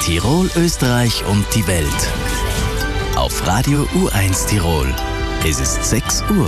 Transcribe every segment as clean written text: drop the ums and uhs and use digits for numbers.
Tirol, Österreich und die Welt. Auf Radio U1 Tirol. Es ist 6 Uhr.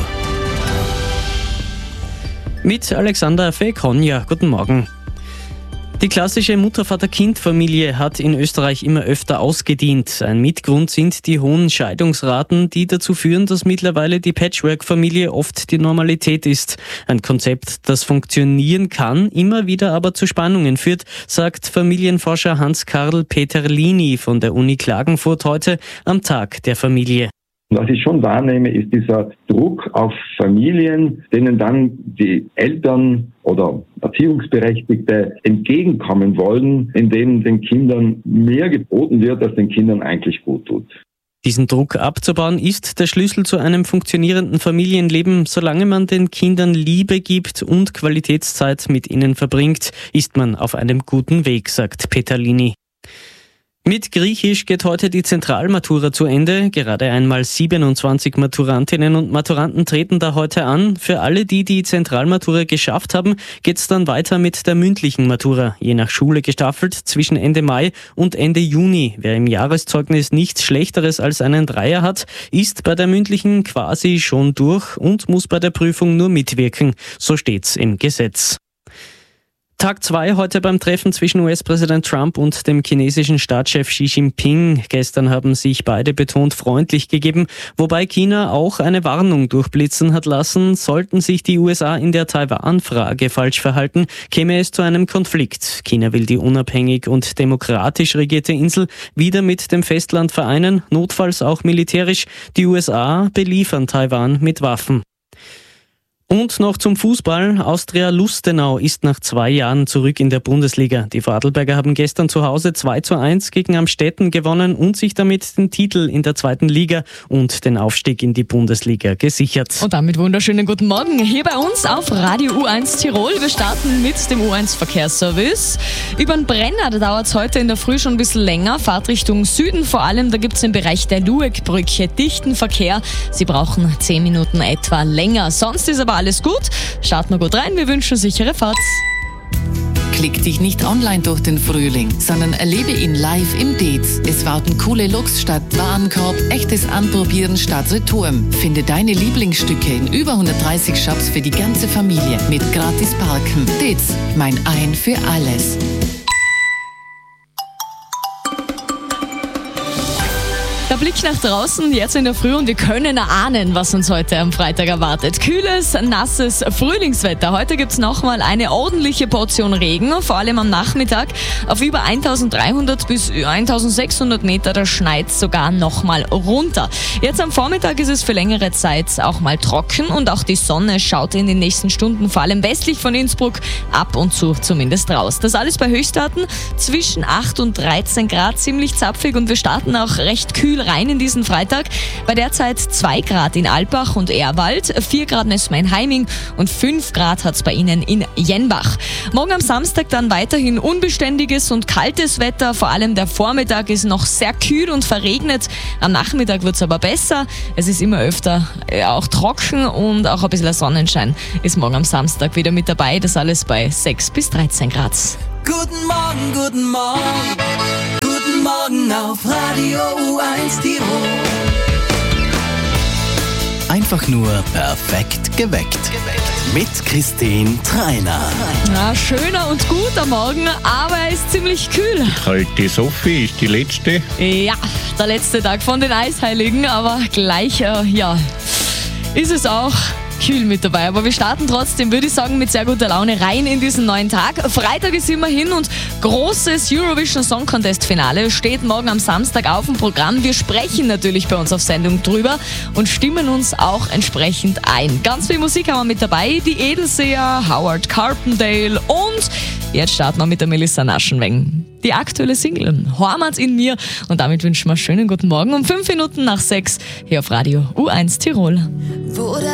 Mit Alexander Fekonja. Guten Morgen. Die klassische Mutter-Vater-Kind-Familie hat in Österreich immer öfter ausgedient. Ein Mitgrund sind die hohen Scheidungsraten, die dazu führen, dass mittlerweile die Patchwork-Familie oft die Normalität ist. Ein Konzept, das funktionieren kann, immer wieder aber zu Spannungen führt, sagt Familienforscher Hans-Karl Peterlini von der Uni Klagenfurt heute am Tag der Familie. Was ich schon wahrnehme, ist dieser Druck auf Familien, denen dann die Eltern oder Erziehungsberechtigte entgegenkommen wollen, indem den Kindern mehr geboten wird, als den Kindern eigentlich gut tut. Diesen Druck abzubauen ist der Schlüssel zu einem funktionierenden Familienleben. Solange man den Kindern Liebe gibt und Qualitätszeit mit ihnen verbringt, ist man auf einem guten Weg, sagt Peterlini. Mit Griechisch geht heute die Zentralmatura zu Ende. Gerade einmal 27 Maturantinnen und Maturanten treten da heute an. Für alle, die die Zentralmatura geschafft haben, geht's dann weiter mit der mündlichen Matura. Je nach Schule gestaffelt zwischen Ende Mai und Ende Juni. Wer im Jahreszeugnis nichts Schlechteres als einen Dreier hat, ist bei der mündlichen quasi schon durch und muss bei der Prüfung nur mitwirken. So steht's im Gesetz. Tag 2 heute beim Treffen zwischen US-Präsident Trump und dem chinesischen Staatschef Xi Jinping. Gestern haben sich beide betont freundlich gegeben, wobei China auch eine Warnung durchblitzen hat lassen. Sollten sich die USA in der Taiwan-Frage falsch verhalten, käme es zu einem Konflikt. China will die unabhängig und demokratisch regierte Insel wieder mit dem Festland vereinen, notfalls auch militärisch. Die USA beliefern Taiwan mit Waffen. Und noch zum Fußball. Austria Lustenau ist nach 2 Jahren zurück in der Bundesliga. Die Vorarlberger haben gestern zu Hause 2:1 gegen Amstetten gewonnen und sich damit den Titel in der 2. Liga und den Aufstieg in die Bundesliga gesichert. Und damit wunderschönen guten Morgen hier bei uns auf Radio U1 Tirol. Wir starten mit dem U1 Verkehrsservice. Über den Brenner, da dauert es heute in der Früh schon ein bisschen länger. Fahrt Richtung Süden vor allem, da gibt es im Bereich der Luegbrücke dichten Verkehr. Sie brauchen 10 Minuten etwa länger. Sonst ist aber alles gut. Starten wir gut rein. Wir wünschen sichere Fahrt. Klick dich nicht online durch den Frühling, sondern erlebe ihn live im Dez. Es warten coole Looks statt Warenkorb, echtes Anprobieren statt Retouren. Finde deine Lieblingsstücke in über 130 Shops für die ganze Familie mit gratis Parken. Dez, mein Ein für alles. Der Blick nach draußen, jetzt in der Früh, und wir können erahnen, was uns heute am Freitag erwartet. Kühles, nasses Frühlingswetter. Heute gibt es nochmal eine ordentliche Portion Regen, vor allem am Nachmittag. Auf über 1300 bis 1600 Meter, da schneit es sogar nochmal runter. Jetzt am Vormittag ist es für längere Zeit auch mal trocken und auch die Sonne schaut in den nächsten Stunden, vor allem westlich von Innsbruck, ab und zu zumindest raus. Das alles bei Höchstwerten zwischen 8 und 13 Grad, ziemlich zapfig, und wir starten auch recht kühl rein in diesen Freitag. Bei derzeit 2 Grad in Alpbach und Ehrwald, 4 Grad in Heiming und 5 Grad hat es bei Ihnen in Jenbach. Morgen am Samstag dann weiterhin unbeständiges und kaltes Wetter. Vor allem der Vormittag ist noch sehr kühl und verregnet. Am Nachmittag wird es aber besser. Es ist immer öfter auch trocken und auch ein bisschen Sonnenschein ist morgen am Samstag wieder mit dabei. Das alles bei 6 bis 13 Grad. Guten Morgen, guten Morgen. Guten Morgen auf Radio U1 Tirol. Einfach nur perfekt geweckt. Mit Christine Treiner. Ja, schöner und guter Morgen, aber er ist ziemlich kühl. Kalte Sophie ist die letzte. Ja, der letzte Tag von den Eisheiligen, aber gleich, ist es auch kühl mit dabei. Aber wir starten trotzdem, würde ich sagen, mit sehr guter Laune rein in diesen neuen Tag. Freitag ist immerhin und großes Eurovision Song Contest Finale steht morgen am Samstag auf dem Programm. Wir sprechen natürlich bei uns auf Sendung drüber und stimmen uns auch entsprechend ein. Ganz viel Musik haben wir mit dabei. Die Edelseher, Howard Carpendale und jetzt starten wir mit der Melissa Naschenweng. Die aktuelle Single Hormat in mir, und damit wünschen wir einen schönen guten Morgen um 5 Minuten nach 6 hier auf Radio U1 Tirol.